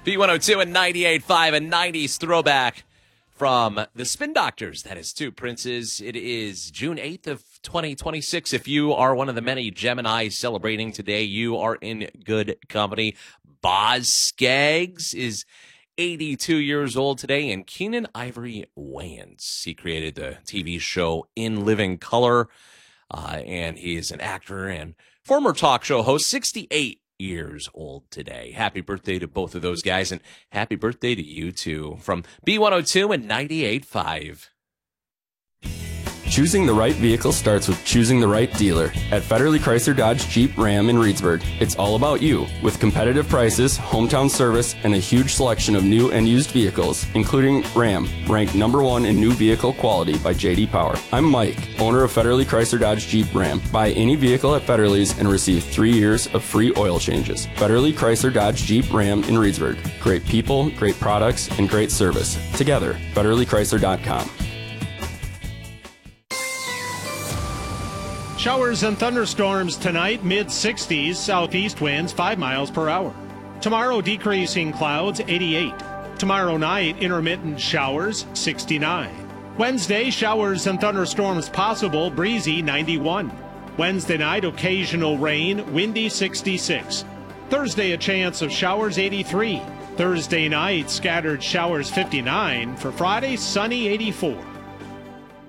B102 and 98.5, a 90s throwback from the Spin Doctors. That is Two Princes. It is June 8th of 2026. If you are one of the many Geminis celebrating today, you are in good company. Boz Scaggs is 82 years old today, and Keenen Ivory Wayans. He created the TV show In Living Color, and he is an actor and former talk show host, 68 years old today. Happy birthday to both of those guys, and happy birthday to you too from B102 and 98.5. Choosing the right vehicle starts with choosing the right dealer. At Federally Chrysler Dodge Jeep Ram in Reedsburg, it's all about you. With competitive prices, hometown service, and a huge selection of new and used vehicles, including Ram, ranked #1 in new vehicle quality by J.D. Power. I'm Mike, owner of Federally Chrysler Dodge Jeep Ram. Buy any vehicle at Federly's and receive 3 years of free oil changes. Federally Chrysler Dodge Jeep Ram in Reedsburg. Great people, great products, and great service. Together, FederallyChrysler.com. Showers and thunderstorms tonight, mid-60s, southeast winds 5 miles per hour. Tomorrow, decreasing clouds, 88. Tomorrow night, intermittent showers, 69. Wednesday, showers and thunderstorms possible, breezy, 91. Wednesday night, occasional rain, windy, 66. Thursday, a chance of showers, 83. Thursday night, scattered showers, 59. For Friday, sunny, 84.